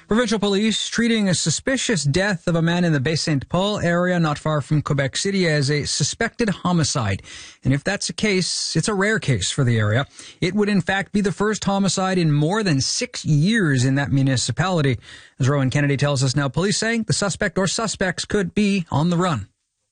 Provincial police treating a suspicious death of a man in the Baie-Saint-Paul area not far from Quebec City as a suspected homicide. And if that's the case, it's a rare case for the area. It would in fact be the first homicide in more than 6 years in that municipality. As Rowan Kennedy tells us now, police saying the suspect or suspects could be on the run.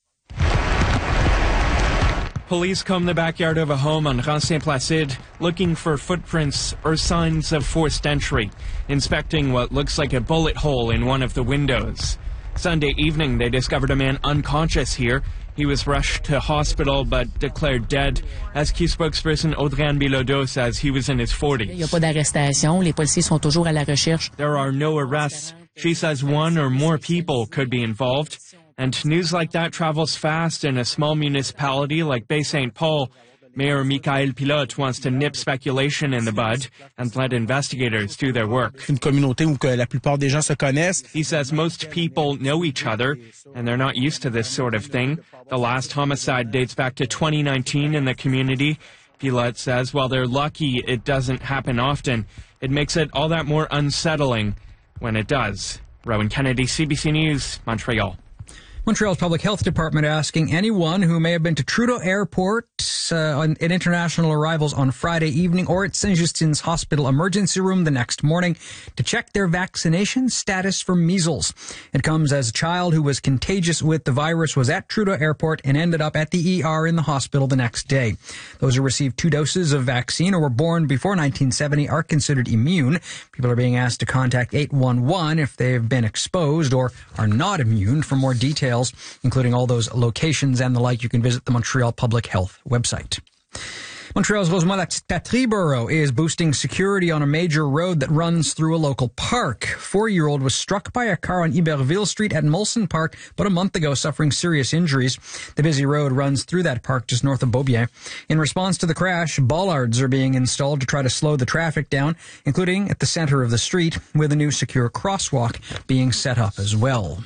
Police comb the backyard of a home on Rue Saint-Placide looking for footprints or signs of forced entry, inspecting what looks like a bullet hole in one of the windows. Sunday evening, they discovered a man unconscious here. He was rushed to hospital but declared dead. SQ spokesperson Audrey-Anne Bilodeau says he was in his 40s. Il n'y a pas d'arrestation. Les policiers sont toujours à la recherche. There are no arrests. She says one or more people could be involved. And news like that travels fast in a small municipality like Baie-Saint-Paul. Mayor Michael Pilote wants to nip speculation in the bud and let investigators do their work. Une communauté où que la plupart des gens se connaissent. He says most people know each other, and they're not used to this sort of thing. The last homicide dates back to 2019 in the community. Pilote says while they're lucky it doesn't happen often, it makes it all that more unsettling when it does. Rowan Kennedy, CBC News, Montreal. Montreal's Public Health Department asking anyone who may have been to Trudeau Airport in international arrivals on Friday evening or at Saint-Justin's Hospital emergency room the next morning to check their vaccination status for measles. It comes as a child who was contagious with the virus was at Trudeau Airport and ended up at the ER in the hospital the next day. Those who received 2 doses of vaccine or were born before 1970 are considered immune. People are being asked to contact 811 if they've been exposed or are not immune. For more details, including all those locations and the like, you can visit the Montreal Public Health website. Montreal's Rosemont-la-Petite-Patrie borough is boosting security on a major road that runs through a local park. 4-year-old was struck by a car on Iberville Street at Molson Park about a month ago, suffering serious injuries. The busy road runs through that park just north of Beaubien. In response to the crash, bollards are being installed to try to slow the traffic down, including at the center of the street, with a new secure crosswalk being set up as well.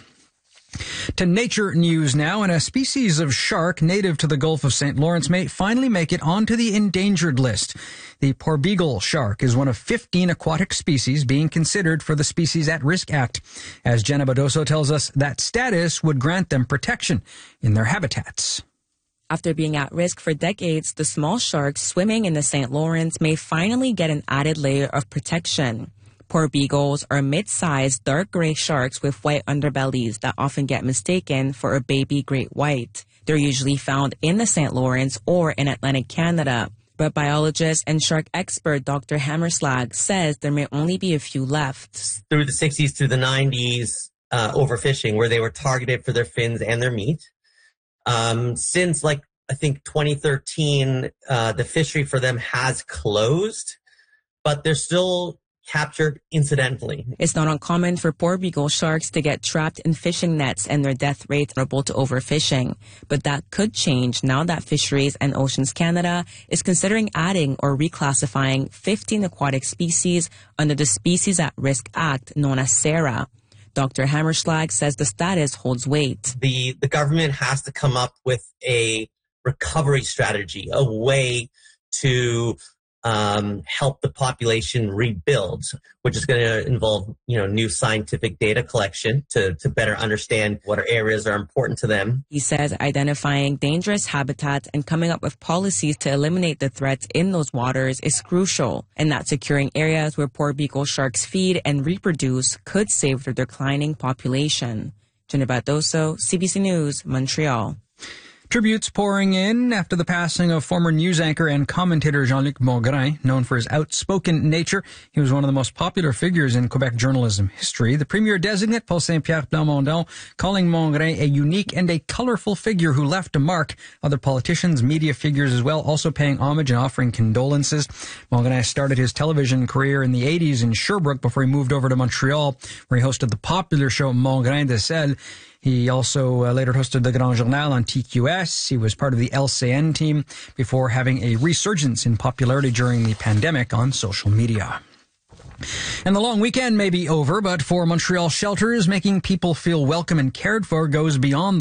To nature news now, and a species of shark native to the Gulf of St. Lawrence may finally make it onto the endangered list. The porbeagle shark is one of 15 aquatic species being considered for the Species at Risk Act. As Jenna Badoso tells us, that status would grant them protection in their habitats. After being at risk for decades, the small sharks swimming in the St. Lawrence may finally get an added layer of protection. Porbeagles are mid-sized dark gray sharks with white underbellies that often get mistaken for a baby great white. They're usually found in the St. Lawrence or in Atlantic Canada. But biologist and shark expert Dr. Hammerslag says there may only be a few left. Through the 60s through the 90s, overfishing, where they were targeted for their fins and their meat. Since, I think 2013, the fishery for them has closed, but they're still captured incidentally. It's not uncommon for porbeagle sharks to get trapped in fishing nets and their death rate vulnerable to overfishing. But that could change now that Fisheries and Oceans Canada is considering adding or reclassifying 15 aquatic species under the Species at Risk Act known as SARA. Dr. Hammerslag says the status holds weight. The government has to come up with a recovery strategy, a way to help the population rebuild, which is going to involve, new scientific data collection to better understand what areas are important to them. He says identifying dangerous habitats and coming up with policies to eliminate the threats in those waters is crucial, and that securing areas where porbeagle sharks feed and reproduce could save their declining population. Jenna Badoso, CBC News, Montreal. Tributes pouring in after the passing of former news anchor and commentator Jean-Luc Mongrain. Known for his outspoken nature, he was one of the most popular figures in Quebec journalism history. The premier designate, Paul Saint-Pierre Plamondon, calling Mongrain a unique and a colorful figure who left a mark. Other politicians, media figures as well, also paying homage and offering condolences. Mongrain started his television career in the 80s in Sherbrooke before he moved over to Montreal, where he hosted the popular show Mongrain de Sel. He also later hosted the Grand Journal on TQS. He was part of the LCN team before having a resurgence in popularity during the pandemic on social media. And the long weekend may be over, but for Montreal shelters, making people feel welcome and cared for goes beyond